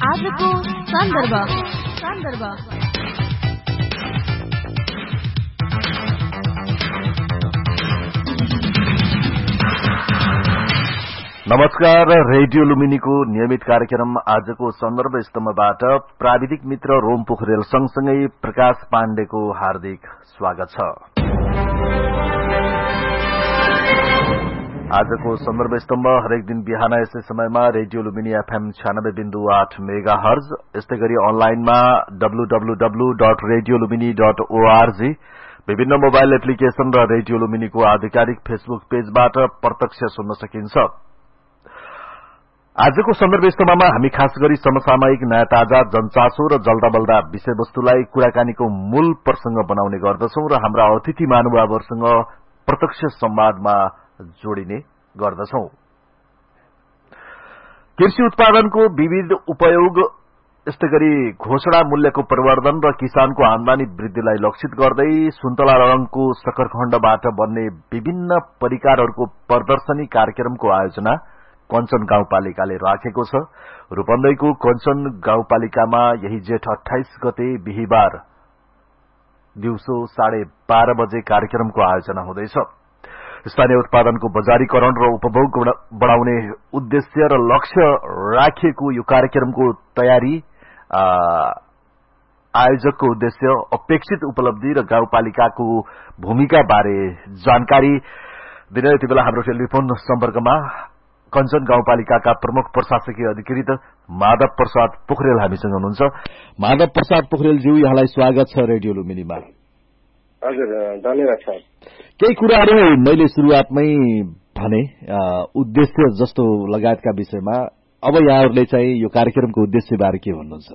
आजको सन्दर्भ नमस्कार। रेडियो लुम्बिनीको नियमित कार्यक्रम आजको सन्दर्भ स्तम्भबाट प्राविधिक मित्र रोम पोखरेल सँगसँगै प्रकाश पाण्डेको हार्दिक स्वागत छ। आजको सन्दर्भ स्तम्भ हरेक दिन बिहान यसै समयमा रेडियो लुम्बिनी एफएम 96.8 मेगाहर्ज, यस्तै गरी अनलाइनमा www.radiolumini.org, विभिन्न मोबाइल एप्लिकेशन र रेडियो लुम्बिनीको आधिकारिक फेसबुक पेजबाट प्रत्यक्ष सुन्न सकिन्छ। आजको सन्दर्भ स्तम्भमा हामी खास गरी समसामयिक नयाँ ताजा जनचासो र जल्दाबल्दा विषयवस्तुलाई कुराकानीको मूल प्रसंग बनाउने गर्दछौं र हाम्रा अतिथि महानुभावहरूसँग प्रत्यक्ष संवादमा जोडिने गर्दछौं। कृषि उत्पादनको विविध उपयोग, यस्तै गरी घोषणा मूल्यको परिवर्तन र किसानको आमदानी वृद्धिलाई लक्षित गर्दै सुन्तला रंगको सकरखण्डबाट बन्ने विभिन्न परिकारहरूको प्रदर्शनी कार्यक्रमको आयोजना कञ्चन गाउँपालिकाले राखेको छ। रूपन्देहीको कञ्चन गाउँपालिकामा यही जेठ 28 गते बिहीबार दिउँसो 12:30 बजे कार्यक्रमको आयोजना हुँदैछ। स्थानीय उत्पादनको बजारीकरण र उपभोग बढ़ाउने उद्देश्य र लक्ष्य राखिएको यो कार्यक्रमको तयारी, आयोजकको उद्देश्य, अपेक्षित उपलब्धि र गाउँपालिकाको भूमिका बारे जानकारी दिन यति बेला हाम्रो टेलिफोन सम्पर्कमा कञ्चन गाउँपालिकाका प्रमुख प्रशासकीय अधिकृत माधव प्रसाद पोखरेल हामीसँग हुनुहुन्छ। माधव प्रसाद पोखरेलज्यू, यहाँलाई स्वागत छ रेडियो लुम्बिनीमा। हजुर, धन्यवाद सर। केही कुराहरू मैले सुरुवातमै भने उद्देश्य जस्तो लगायतका विषयमा, अब यहाँहरूले चाहिँ यो कार्यक्रमको उद्देश्यबारे के भन्नुहुन्छ?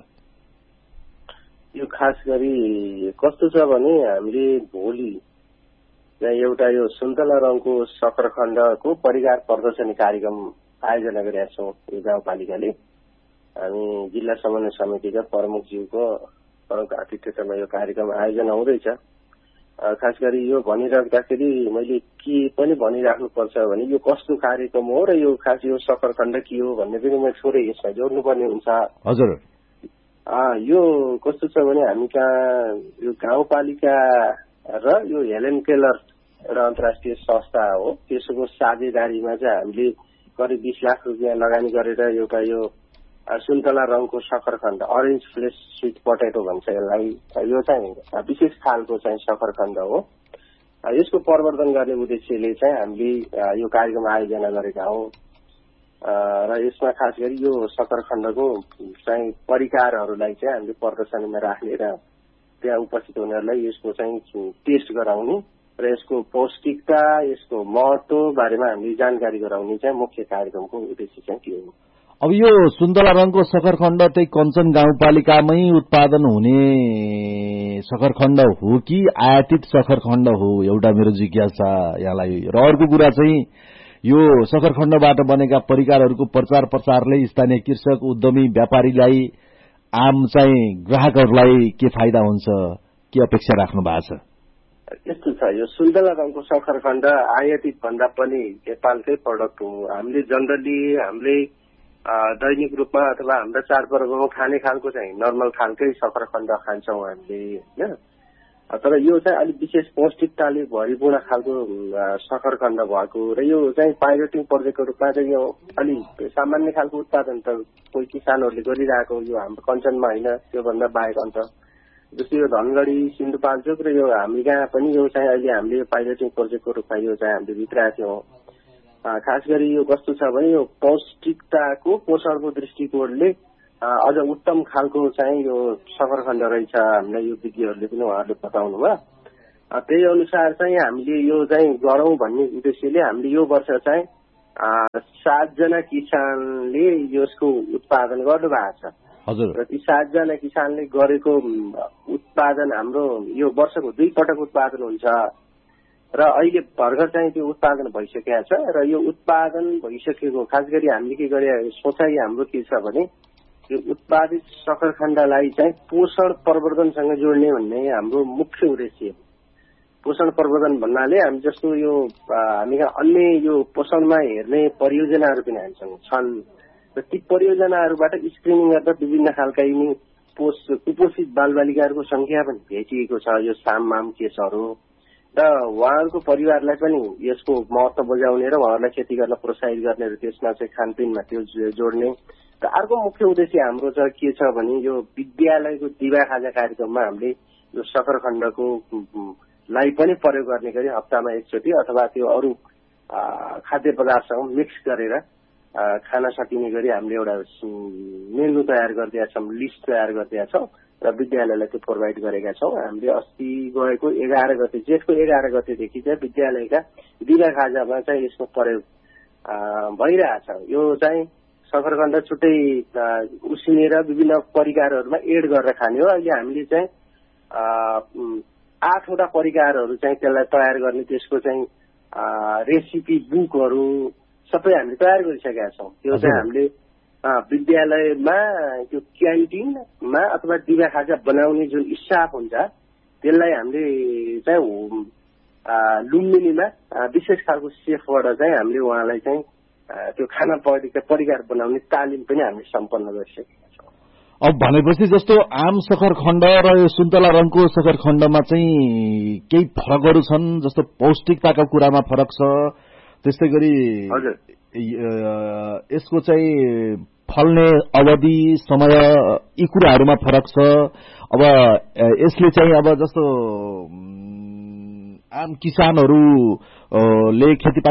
यो खास गरी कस्तो छ भने हामीले भोलि एउटा यो सुन्तला रंगको सकरखण्डको परिकार प्रदर्शनी कार्यक्रम आयोजना गरेका छौँ। यो गाउँपालिकाले हामी जिल्ला समन्वय समितिका प्रमुखज्यूको प्रमुख आतिथ्यतामा यो कार्यक्रम आयोजना हुँदैछ। खास गरी यो भनिराख्दाखेरि मैले के पनि भनिराख्नुपर्छ भने यो कस्तो कार्यक्रम हो र यो खास यो सकरखण्ड के हो भन्ने पनि म थोरै यसमा जोड्नुपर्ने हुन्छ। हजुर, यो कस्तो छ भने हामी कहाँ यो गाउँपालिका र यो हेलेन केलर एउटा अन्तर्राष्ट्रिय संस्था हो, त्यसको साझेदारीमा चाहिँ हामीले करिब 20 लाख रुपियाँ लगानी गरेर एउटा यो सुन्तला रंगको सकरखण्ड, अरेन्ज फ्लेश स्वीट पोटेटो भन्छ यसलाई, यो चाहिँ विशेष खालको चाहिँ सकरखण्ड हो। यसको प्रवर्धन गर्ने उद्देश्यले चाहिँ हामीले यो कार्यक्रम आयोजना गरेका हौं र यसमा खास गरी यो सकरखण्डको चाहिँ परिकारहरूलाई चाहिँ हामीले प्रदर्शनीमा राख्ने र त्यहाँ उपस्थित हुनेहरूलाई यसको चाहिँ टेस्ट गराउने र यसको पौष्टिकता, यसको महत्व बारेमा हामीले जानकारी गराउने चाहिँ मुख्य कार्यक्रमको उद्देश्य चाहिँ के हो। अब यो सुन्तला रंगको सकरखण्ड चाहिँ कञ्चन गाउँपालिकामै उत्पादन हुने सकरखण्ड हो कि आयातित सकरखण्ड हो, एउटा मेरो जिज्ञासा यहाँलाई। र अर्को कुरा चाहिँ यो सकरखण्डबाट बनेका परिकारहरूको प्रचार प्रसारले स्थानीय कृषक, उद्यमी, व्यापारीलाई, आम चाहिँ ग्राहकहरूलाई के फाइदा हुन्छ, के अपेक्षा राख्नु भएको छ? यस्तो छ, यो सुन्तला रंगको सकरखण्ड आयातित भन्दा पनि नेपालकै प्रडक्ट हो। हामीले जनरली हामीले दैनिक रूपमा अथवा हाम्रा चाडपर्वमा खाने खालको चाहिँ नर्मल खालकै सकरखण्ड खान्छौँ हामीले, हैन? तर यो चाहिँ अलिक विशेष पौष्टिकताले भरिपूर्ण खालको सकरखण्ड भएको र यो चाहिँ पाइलटिङ प्रोजेक्टको रूपमा चाहिँ यो अलिक सामान्य खालको उत्पादन त कोही किसानहरूले गरिरहेको, यो हाम्रो कञ्चनमा होइन, त्योभन्दा बाहेक अन्त जस्तै यो धनगढ़ी, सिन्धुपाल्चोक र यो हामी कहाँ पनि यो चाहिँ अहिले हामीले यो पाइलटिङ प्रोजेक्टको रूपमा यो चाहिँ हामीले भित्राएको थियौँ। खास गरी यो कस्तो छ भने यो पौष्टिकताको, पोषणको दृष्टिकोणले अझ उत्तम खालको चाहिँ यो सकरखण्ड रहेछ। हामीलाई यो विज्ञहरूले पनि उहाँहरूले बताउनु भयो। त्यही अनुसार चाहिँ हामीले यो चाहिँ गरौं भन्ने उद्देश्यले हामीले यो वर्ष चाहिँ 7 जना किसानले यसको उत्पादन गर्नु भएको छ। हजुर, र ती 7 जना किसानले गरेको उत्पादन हाम्रो यो वर्षको 2 पटक उत्पादन हुन्छ र अहिले भर्खर चाहिँ त्यो उत्पादन भइसकेको छ। र यो उत्पादन भइसकेको खास गरी हामीले के गरे सोचाइ हाम्रो के छ भने यो उत्पादित सकरखण्डलाई चाहिँ पोषण प्रवर्धनसँग जोड्ने भन्ने हाम्रो मुख्य उद्देश्य। पोषण प्रवर्धन भन्नाले हामी जस्तो यो हामी अन्य यो पोषणमा हेर्ने परियोजनाहरू पनि हामीसँग छन् र ती परियोजनाहरूबाट स्क्रिनिङ गर्दा विभिन्न खालका यिनी कुपोषित बालबालिकाहरूको संख्या पनि भेटिएको छ यो साममाम केसहरू र उहाँहरूको परिवारलाई पनि यसको महत्व बुझाउने र उहाँहरूलाई खेती गर्न प्रोत्साहित गर्ने र त्यसमा चाहिँ खानपिनमा त्यो जोड्ने र अर्को मुख्य उद्देश्य हाम्रो चाहिँ के छ भने यो विद्यालयको दिवा खाजा कार्यक्रममा हामीले यो सकरखण्डको लाई पनि प्रयोग गर्ने गरी हप्तामा एकचोटि अथवा त्यो अरू खाद्य पदार्थसँग मिक्स गरेर खान सकिने गरी हामीले एउटा मेनु तयार गरिदिएका छौँ, लिस्ट तयार गरिदिएका छौँ र विद्यालयलाई त्यो प्रोभाइड गरेका छौँ। हामीले अस्ति गएको 11 गते जेठको 11 गतेदेखि चाहिँ विद्यालयका दिवा खाजामा चाहिँ यसको प्रयोग भइरहेछ। यो चाहिँ सकरखण्ड छुट्टै उसिनेर विभिन्न परिकारहरूमा एड गरेर खाने हो। अहिले हामीले चाहिँ 8वटा परिकारहरू चाहिँ त्यसलाई तयार गर्ने त्यसको चाहिँ रेसिपी बुकहरू सबै हामीले तयार गरिसकेका छौँ। त्यो चाहिँ हामीले विद्यालयमा त्यो क्यान्टिनमा अथवा दिवा खाजा बनाउने जुन स्टाफ हुन्छ त्यसलाई हामीले चाहिँ लुम्बिनीमा विशेष खालको सेफबाट चाहिँ हामीले उहाँलाई चाहिँ त्यो खाना परिकार बनाउने तालिम पनि हामीले सम्पन्न गरिसकेका छौँ। अब भनेपछि जस्तो आम सकरखण्ड र यो सुन्तला रङको सकरखण्डमा चाहिँ केही फरकहरू छन्, जस्तो पौष्टिकताको कुरामा फरक छ, त्यस्तै गरी यसको चाहिँ फल्ने अवधि समय यी कुराहरूमा फरक छ। अब यसले चाहिँ अब जस्तो आम किसानहरूले खेतीपाती